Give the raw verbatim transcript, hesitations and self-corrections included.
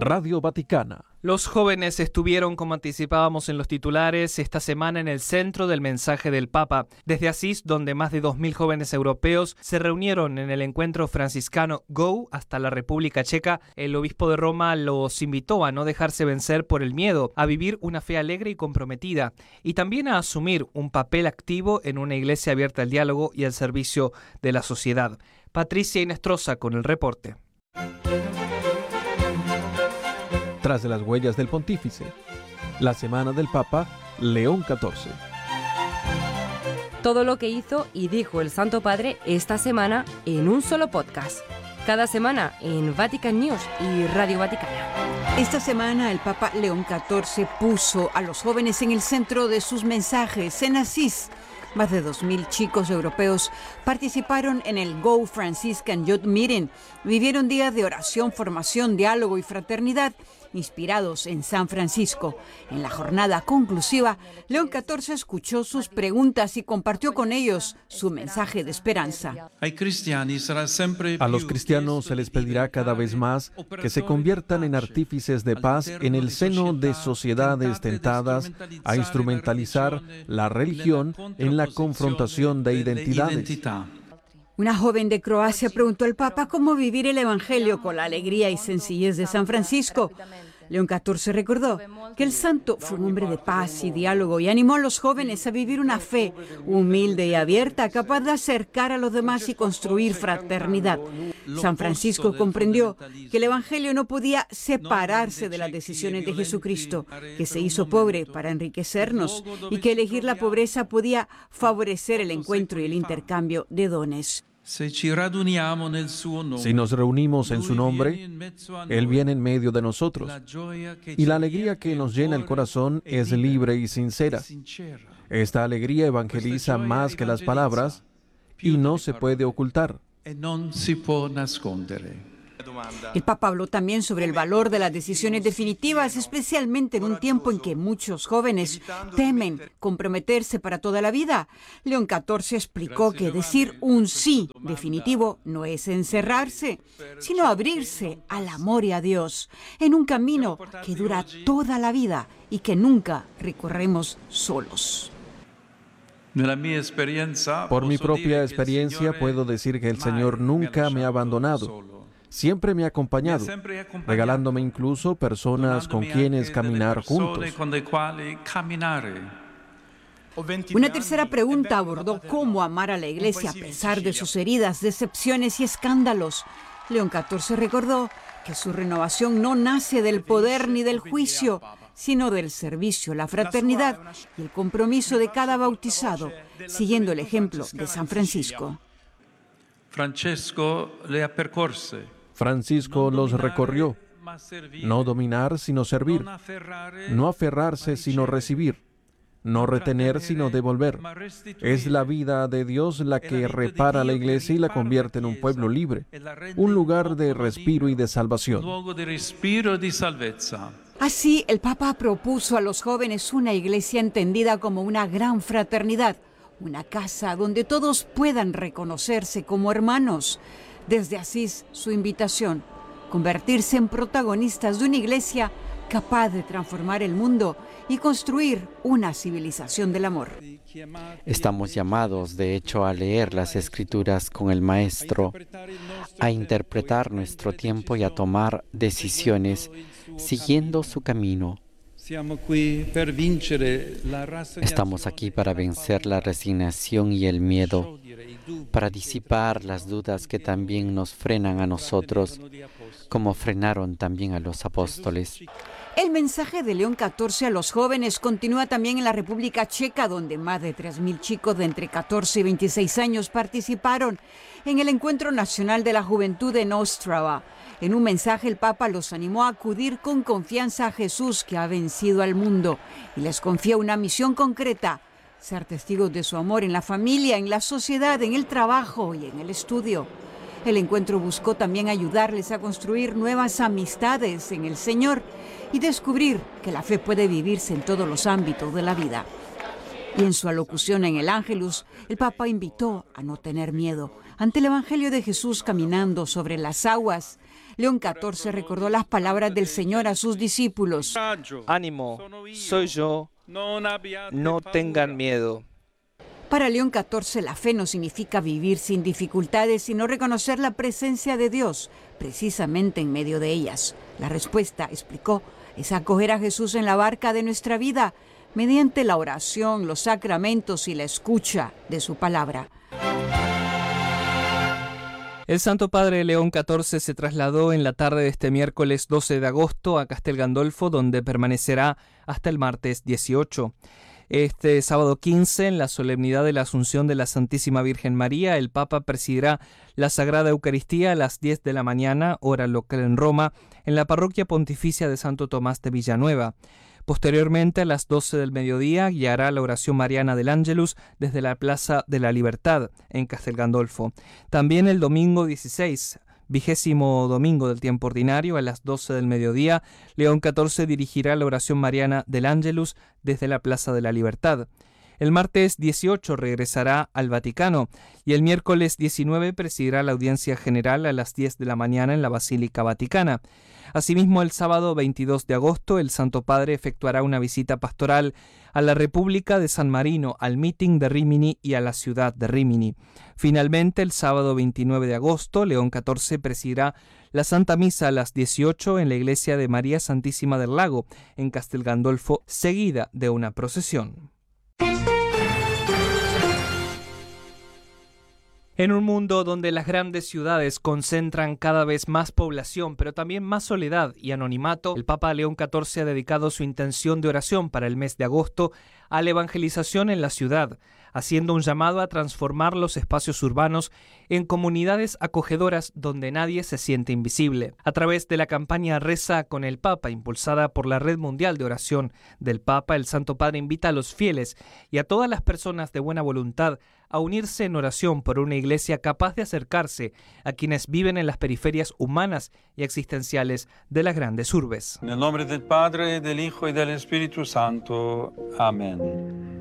Radio Vaticana. Los jóvenes estuvieron, como anticipábamos en los titulares, esta semana en el centro del mensaje del Papa. Desde Asís, donde más de dos mil jóvenes europeos se reunieron en el encuentro franciscano Go, hasta la República Checa, el obispo de Roma los invitó a no dejarse vencer por el miedo, a vivir una fe alegre y comprometida, y también a asumir un papel activo en una iglesia abierta al diálogo y al servicio de la sociedad. Patricia Inestrosa con el reporte. Tras de las huellas del pontífice, la semana del Papa León catorce. Todo lo que hizo y dijo el Santo Padre esta semana en un solo podcast. Cada semana en Vatican News y Radio Vaticana. Esta semana el Papa León catorce puso a los jóvenes en el centro de sus mensajes en Asís. Más de dos mil chicos europeos participaron en el Go Franciscan Youth Meeting. Vivieron días de oración, formación, diálogo y fraternidad inspirados en San Francisco. En la jornada conclusiva, León catorce escuchó sus preguntas y compartió con ellos su mensaje de esperanza. A los cristianos se les pedirá cada vez más que se conviertan en artífices de paz en el seno de sociedades tentadas a instrumentalizar la religión en la confrontación de identidades. Una joven de Croacia preguntó al Papa cómo vivir el Evangelio con la alegría y sencillez de San Francisco. León catorce recordó que el santo fue un hombre de paz y diálogo y animó a los jóvenes a vivir una fe humilde y abierta, capaz de acercar a los demás y construir fraternidad. San Francisco comprendió que el Evangelio no podía separarse de las decisiones de Jesucristo, que se hizo pobre para enriquecernos y que elegir la pobreza podía favorecer el encuentro y el intercambio de dones. Si nos reunimos en su nombre, Él viene en medio de nosotros, y la alegría que nos llena el corazón es libre y sincera. Esta alegría evangeliza más que las palabras y no se puede ocultar. El Papa habló también sobre el valor de las decisiones definitivas, especialmente en un tiempo en que muchos jóvenes temen comprometerse para toda la vida. León catorce explicó que decir un sí definitivo no es encerrarse, sino abrirse al amor y a Dios, en un camino que dura toda la vida y que nunca recorremos solos. Por mi propia experiencia puedo decir que el Señor nunca me ha abandonado. Siempre me ha acompañado, regalándome incluso personas con quienes caminar juntos. Una tercera pregunta abordó cómo amar a la Iglesia a pesar de sus heridas, decepciones y escándalos. León catorce recordó que su renovación no nace del poder ni del juicio, sino del servicio, la fraternidad y el compromiso de cada bautizado, siguiendo el ejemplo de San Francisco. Francesco le percorse. Francisco los recorrió. No dominar, sino servir. No aferrarse, sino recibir. No retener, sino devolver. Es la vida de Dios la que repara la iglesia y la convierte en un pueblo libre, un lugar de respiro y de salvación. Así, el Papa propuso a los jóvenes una iglesia entendida como una gran fraternidad, una casa donde todos puedan reconocerse como hermanos. Desde Asís, su invitación, convertirse en protagonistas de una iglesia capaz de transformar el mundo y construir una civilización del amor. Estamos llamados, de hecho, a leer las Escrituras con el Maestro, a interpretar nuestro tiempo y a tomar decisiones siguiendo su camino. Estamos aquí para vencer la resignación y el miedo, para disipar las dudas que también nos frenan a nosotros, como frenaron también a los apóstoles. El mensaje de León catorce a los jóvenes continúa también en la República Checa, donde más de tres mil chicos de entre catorce y veintiséis años participaron en el Encuentro Nacional de la Juventud en Ostrava. En un mensaje, el Papa los animó a acudir con confianza a Jesús, que ha vencido al mundo, y les confía una misión concreta: ser testigos de su amor en la familia, en la sociedad, en el trabajo y en el estudio. El encuentro buscó también ayudarles a construir nuevas amistades en el Señor y descubrir que la fe puede vivirse en todos los ámbitos de la vida. Y en su alocución en el Ángelus, el Papa invitó a no tener miedo ante el Evangelio de Jesús caminando sobre las aguas. León catorce recordó las palabras del Señor a sus discípulos. Ánimo, soy yo, no tengan miedo. Para León catorce, la fe no significa vivir sin dificultades, sino reconocer la presencia de Dios, precisamente en medio de ellas. La respuesta, explicó, es acoger a Jesús en la barca de nuestra vida, mediante la oración, los sacramentos y la escucha de su palabra. El Santo Padre León catorce se trasladó en la tarde de este miércoles doce de agosto a Castel Gandolfo, donde permanecerá hasta el martes dieciocho. Este sábado quince, en la solemnidad de la Asunción de la Santísima Virgen María, el Papa presidirá la Sagrada Eucaristía a las diez de la mañana, hora local en Roma, en la Parroquia Pontificia de Santo Tomás de Villanueva. Posteriormente, a las doce del mediodía, guiará la oración mariana del Ángelus desde la Plaza de la Libertad, en Castel Gandolfo. También el domingo dieciséis, vigésimo domingo del tiempo ordinario, a las doce del mediodía, León catorce dirigirá la oración mariana del Ángelus desde la Plaza de la Libertad. El martes dieciocho regresará al Vaticano y el miércoles diecinueve presidirá la audiencia general a las diez de la mañana en la Basílica Vaticana. Asimismo, el sábado veintidós de agosto, el Santo Padre efectuará una visita pastoral a la República de San Marino, al Meeting de Rímini y a la ciudad de Rímini. Finalmente, el sábado veintinueve de agosto, León catorce presidirá la Santa Misa a las dieciocho en la iglesia de María Santísima del Lago, en Castel Gandolfo, seguida de una procesión. En un mundo donde las grandes ciudades concentran cada vez más población, pero también más soledad y anonimato, el Papa León catorce ha dedicado su intención de oración para el mes de agosto a la evangelización en la ciudad, haciendo un llamado a transformar los espacios urbanos en comunidades acogedoras donde nadie se siente invisible. A través de la campaña Reza con el Papa, impulsada por la Red Mundial de Oración del Papa, el Santo Padre invita a los fieles y a todas las personas de buena voluntad a unirse en oración por una iglesia capaz de acercarse a quienes viven en las periferias humanas y existenciales de las grandes urbes. En el nombre del Padre, del Hijo y del Espíritu Santo. Amén.